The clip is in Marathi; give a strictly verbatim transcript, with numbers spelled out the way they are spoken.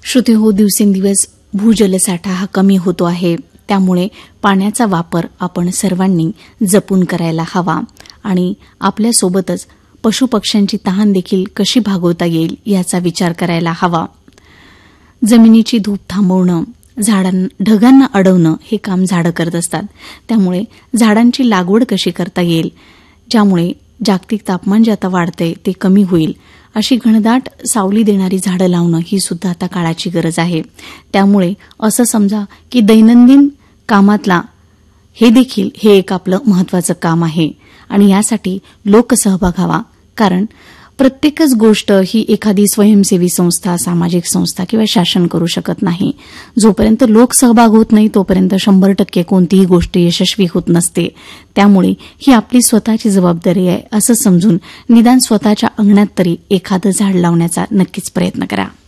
श्रोतेहो, दिवसेंदिवस भूजलसाठा हा कमी होतो आहे. त्यामुळे पाण्याचा वापर आपण सर्वांनी जपून करायला हवा आणि आपल्यासोबतच पशुपक्ष्यांची तहान देखील कशी भागवता येईल याचा विचार करायला हवा. जमिनीची धूप थांबवणं, झाडांना ढगांना अडवणं हे काम झाडं करत असतात. त्यामुळे झाडांची लागवड कशी करता येईल, ज्यामुळे जागतिक तापमान जे आता वाढतंय ते कमी होईल, अशी घनदाट सावली देणारी झाडं लावणं ही सुद्धा आता काळाची गरज आहे. त्यामुळे असं समजा की दैनंदिन कामातला हे देखील हे एक आपलं महत्वाचं काम आहे आणि यासाठी लोकसहभाग हवा. कारण प्रत्येकच गोष्ट ही एखादी स्वयंसेवी संस्था, सामाजिक संस्था किंवा शासन करू शकत नाही. जोपर्यंत लोकसहभाग होत नाही तोपर्यंत शंभर टक्के कोणतीही गोष्ट यशस्वी होत नसते. त्यामुळे ही आपली स्वतःची जबाबदारी आहे असं समजून निदान स्वतःच्या अंगणात तरी एखादं झाड लावण्याचा नक्कीच प्रयत्न करा.